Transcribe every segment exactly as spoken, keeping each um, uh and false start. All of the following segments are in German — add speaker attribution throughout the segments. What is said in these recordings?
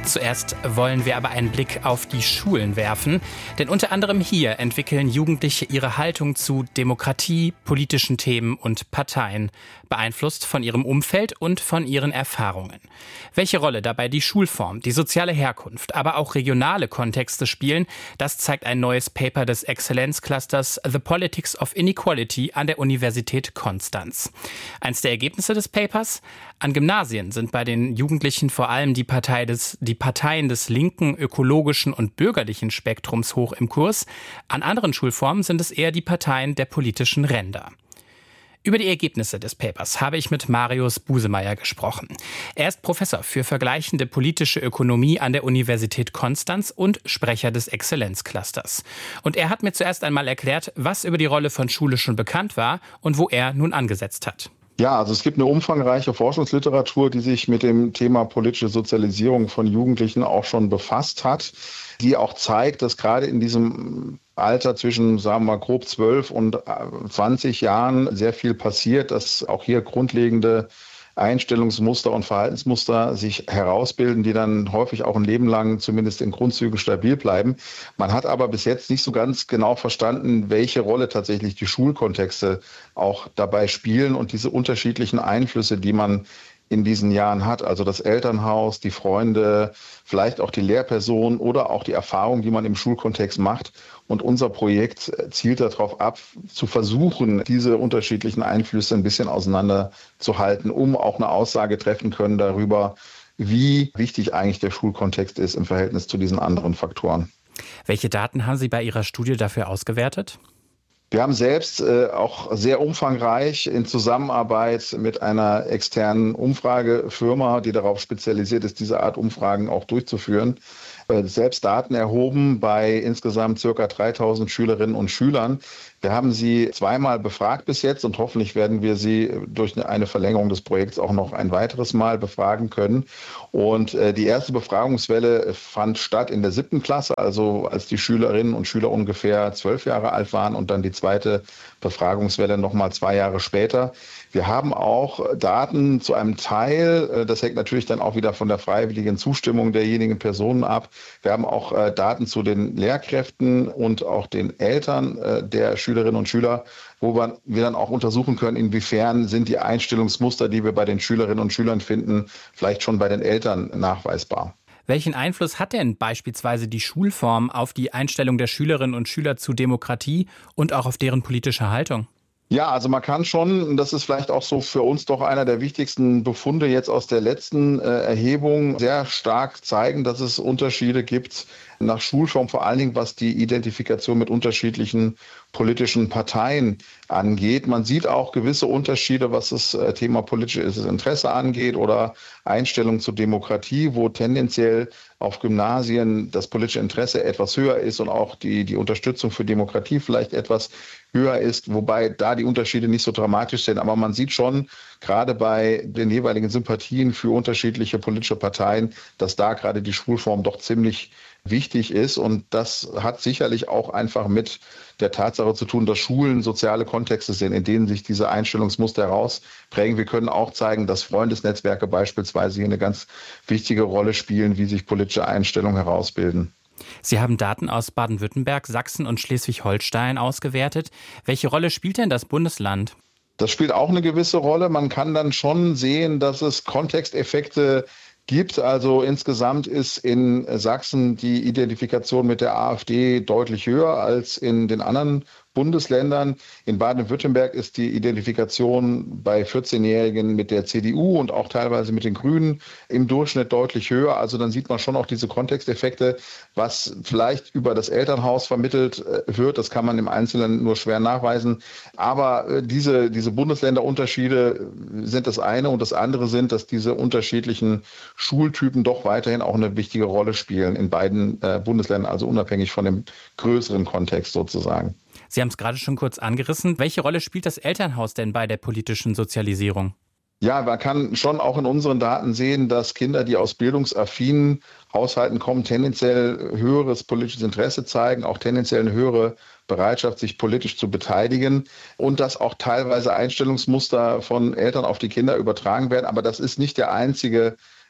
Speaker 1: Zuerst wollen wir aber einen Blick auf die Schulen werfen, denn unter anderem hier entwickeln Jugendliche ihre Haltung zu Demokratie, politischen Themen und Parteien, beeinflusst von ihrem Umfeld und von ihren Erfahrungen. Welche Rolle dabei die Schulform, die soziale Herkunft, aber auch regionale Kontexte spielen, das zeigt ein neues Paper des Exzellenzclusters The Politics of Inequality an der Universität Konstanz. Eins der Ergebnisse des Papers: An Gymnasien sind bei den Jugendlichen vor allem die, Partei des, die Parteien des linken, ökologischen und bürgerlichen Spektrums hoch im Kurs. An anderen Schulformen sind es eher die Parteien der politischen Ränder. Über die Ergebnisse des Papers habe ich mit Marius Busemeyer gesprochen. Er ist Professor für vergleichende politische Ökonomie an der Universität Konstanz und Sprecher des Exzellenzclusters. Und er hat mir zuerst einmal erklärt, was über die Rolle von Schule schon bekannt war und wo er nun angesetzt hat.
Speaker 2: Ja, also es gibt eine umfangreiche Forschungsliteratur, die sich mit dem Thema politische Sozialisierung von Jugendlichen auch schon befasst hat, die auch zeigt, dass gerade in diesem Alter zwischen, sagen wir mal, grob zwölf und zwanzig Jahren sehr viel passiert, dass auch hier grundlegende Einstellungsmuster und Verhaltensmuster sich herausbilden, die dann häufig auch ein Leben lang zumindest in Grundzügen stabil bleiben. Man hat aber bis jetzt nicht so ganz genau verstanden, welche Rolle tatsächlich die Schulkontexte auch dabei spielen und diese unterschiedlichen Einflüsse, die man in diesen Jahren hat, also das Elternhaus, die Freunde, vielleicht auch die Lehrperson oder auch die Erfahrung, die man im Schulkontext macht. Und unser Projekt zielt darauf ab, zu versuchen, diese unterschiedlichen Einflüsse ein bisschen auseinanderzuhalten, um auch eine Aussage treffen können darüber, wie wichtig eigentlich der Schulkontext ist im Verhältnis zu diesen anderen Faktoren.
Speaker 1: Welche Daten haben Sie bei Ihrer Studie dafür ausgewertet?
Speaker 2: Wir haben selbst äh, auch sehr umfangreich in Zusammenarbeit mit einer externen Umfragefirma, die darauf spezialisiert ist, diese Art Umfragen auch durchzuführen, äh, selbst Daten erhoben bei insgesamt circa dreitausend Schülerinnen und Schülern. Wir haben sie zweimal befragt bis jetzt und hoffentlich werden wir sie durch eine Verlängerung des Projekts auch noch ein weiteres Mal befragen können. Und äh, die erste Befragungswelle fand statt in der siebten Klasse, also als die Schülerinnen und Schüler ungefähr zwölf Jahre alt waren, und dann die zweite Befragungswelle nochmal zwei Jahre später. Wir haben auch Daten zu einem Teil, das hängt natürlich dann auch wieder von der freiwilligen Zustimmung derjenigen Personen ab. Wir haben auch Daten zu den Lehrkräften und auch den Eltern der Schülerinnen und Schüler, wo wir dann auch untersuchen können, inwiefern sind die Einstellungsmuster, die wir bei den Schülerinnen und Schülern finden, vielleicht schon bei den Eltern nachweisbar.
Speaker 1: Welchen Einfluss hat denn beispielsweise die Schulform auf die Einstellung der Schülerinnen und Schüler zu Demokratie und auch auf deren politische Haltung?
Speaker 2: Ja, also man kann schon, das ist vielleicht auch so für uns doch einer der wichtigsten Befunde jetzt aus der letzten äh, Erhebung, sehr stark zeigen, dass es Unterschiede gibt nach Schulform, vor allen Dingen was die Identifikation mit unterschiedlichen politischen Parteien angeht. Man sieht auch gewisse Unterschiede, was das Thema politisches Interesse angeht oder Einstellung zur Demokratie, wo tendenziell auf Gymnasien das politische Interesse etwas höher ist und auch die, die Unterstützung für Demokratie vielleicht etwas höher ist, wobei da die Unterschiede nicht so dramatisch sind. Aber man sieht schon, gerade bei den jeweiligen Sympathien für unterschiedliche politische Parteien, dass da gerade die Schulform doch ziemlich wichtig ist. Und das hat sicherlich auch einfach mit der Tatsache zu tun, dass Schulen soziale Kontexte sind, in denen sich diese Einstellungsmuster herausprägen. Wir können auch zeigen, dass Freundesnetzwerke beispielsweise hier eine ganz wichtige Rolle spielen, wie sich politische Einstellungen herausbilden.
Speaker 1: Sie haben Daten aus Baden-Württemberg, Sachsen und Schleswig-Holstein ausgewertet. Welche Rolle spielt denn das Bundesland?
Speaker 2: Das spielt auch eine gewisse Rolle. Man kann dann schon sehen, dass es Kontexteffekte gibt. Also insgesamt ist in Sachsen die Identifikation mit der AfD deutlich höher als in den anderen Bundesländern. In Baden-Württemberg ist die Identifikation bei vierzehnjährigen mit der C D U und auch teilweise mit den Grünen im Durchschnitt deutlich höher. Also dann sieht man schon auch diese Kontexteffekte, was vielleicht über das Elternhaus vermittelt wird. Das kann man im Einzelnen nur schwer nachweisen. Aber diese, diese Bundesländerunterschiede sind das eine, und das andere sind, dass diese unterschiedlichen Schultypen doch weiterhin auch eine wichtige Rolle spielen in beiden äh, Bundesländern, also unabhängig von dem größeren Kontext sozusagen.
Speaker 1: Sie haben es gerade schon kurz angerissen. Welche Rolle spielt das Elternhaus denn bei der politischen Sozialisierung?
Speaker 2: Ja, man kann schon auch in unseren Daten sehen, dass Kinder, die aus bildungsaffinen Haushalten kommen, tendenziell höheres politisches Interesse zeigen, auch tendenziell eine höhere Bereitschaft, sich politisch zu beteiligen, und dass auch teilweise Einstellungsmuster von Eltern auf die Kinder übertragen werden. Aber das ist nicht der einzige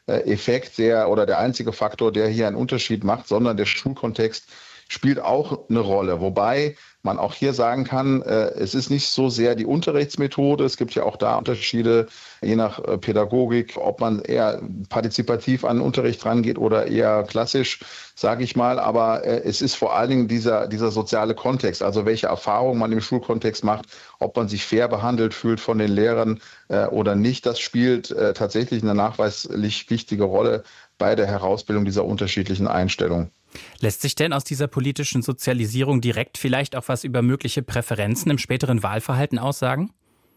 Speaker 2: Effekt, der oder der einzige Faktor, der hier einen Unterschied macht, sondern der Schulkontext spielt auch eine Rolle. Wobei man auch hier sagen kann, äh, es ist nicht so sehr die Unterrichtsmethode. Es gibt ja auch da Unterschiede, je nach äh, Pädagogik, ob man eher partizipativ an den Unterricht rangeht oder eher klassisch, sage ich mal. Aber äh, es ist vor allen Dingen dieser, dieser soziale Kontext, also welche Erfahrungen man im Schulkontext macht, ob man sich fair behandelt fühlt von den Lehrern äh, oder nicht. Das spielt äh, tatsächlich eine nachweislich wichtige Rolle bei der Herausbildung dieser unterschiedlichen Einstellungen.
Speaker 1: Lässt sich denn aus dieser politischen Sozialisierung direkt vielleicht auch was über mögliche Präferenzen im späteren Wahlverhalten aussagen?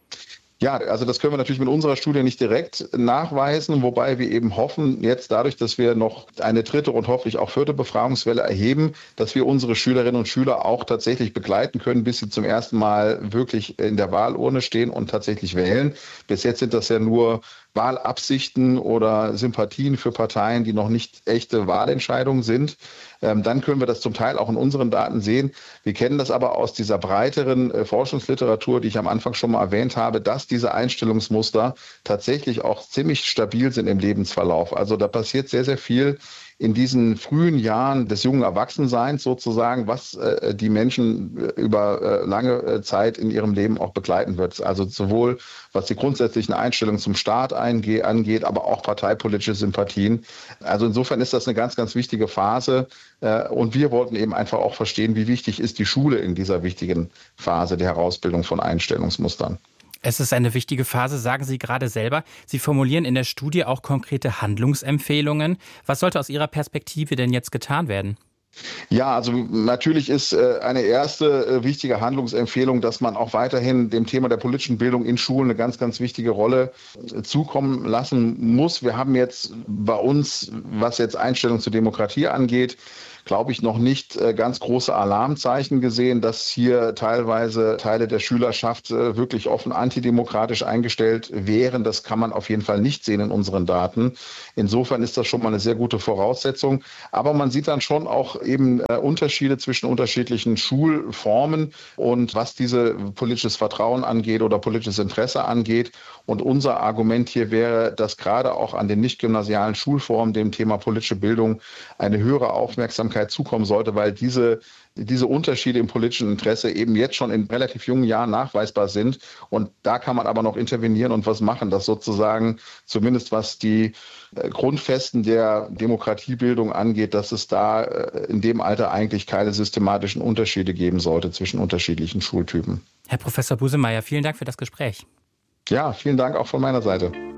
Speaker 2: Ja, also das können wir natürlich mit unserer Studie nicht direkt nachweisen, wobei wir eben hoffen, jetzt dadurch, dass wir noch eine dritte und hoffentlich auch vierte Befragungswelle erheben, dass wir unsere Schülerinnen und Schüler auch tatsächlich begleiten können, bis sie zum ersten Mal wirklich in der Wahlurne stehen und tatsächlich wählen. Bis jetzt sind das ja nur Wahlabsichten oder Sympathien für Parteien, die noch nicht echte Wahlentscheidungen sind. Ähm, dann können wir das zum Teil auch in unseren Daten sehen. Wir kennen das aber aus dieser breiteren äh, Forschungsliteratur, die ich am Anfang schon mal erwähnt habe, dass diese Einstellungsmuster tatsächlich auch ziemlich stabil sind im Lebensverlauf. Also da passiert sehr, sehr viel in diesen frühen Jahren des jungen Erwachsenseins sozusagen, was äh, die Menschen über äh, lange äh, Zeit in ihrem Leben auch begleiten wird. Also sowohl was die grundsätzlichen Einstellungen zum Staat einge- angeht, aber auch parteipolitische Sympathien. Also insofern ist das eine ganz, ganz wichtige Phase. Äh, und wir wollten eben einfach auch verstehen, wie wichtig ist die Schule in dieser wichtigen Phase der Herausbildung von Einstellungsmustern.
Speaker 1: Es ist eine wichtige Phase, sagen Sie gerade selber. Sie formulieren in der Studie auch konkrete Handlungsempfehlungen. Was sollte aus Ihrer Perspektive denn jetzt getan werden?
Speaker 2: Ja, also natürlich ist äh, eine erste äh, wichtige Handlungsempfehlung, dass man auch weiterhin dem Thema der politischen Bildung in Schulen eine ganz, ganz wichtige Rolle äh, zukommen lassen muss. Wir haben jetzt bei uns, was jetzt Einstellung zur Demokratie angeht, glaube ich, noch nicht äh, ganz große Alarmzeichen gesehen, dass hier teilweise Teile der Schülerschaft äh, wirklich offen antidemokratisch eingestellt wären. Das kann man auf jeden Fall nicht sehen in unseren Daten. Insofern ist das schon mal eine sehr gute Voraussetzung. Aber man sieht dann schon auch eben äh, Unterschiede zwischen unterschiedlichen Schulformen und was diese politisches Vertrauen angeht oder politisches Interesse angeht. Und unser Argument hier wäre, dass gerade auch an den nicht-gymnasialen Schulformen dem Thema politische Bildung eine höhere Aufmerksamkeit zukommen sollte, weil diese, diese Unterschiede im politischen Interesse eben jetzt schon in relativ jungen Jahren nachweisbar sind. Und da kann man aber noch intervenieren und was machen, dass sozusagen zumindest was die Grundfesten der Demokratiebildung angeht, dass es da in dem Alter eigentlich keine systematischen Unterschiede geben sollte zwischen unterschiedlichen Schultypen.
Speaker 1: Herr Professor Busemeyer, vielen Dank für das Gespräch.
Speaker 2: Ja, vielen Dank auch von meiner Seite.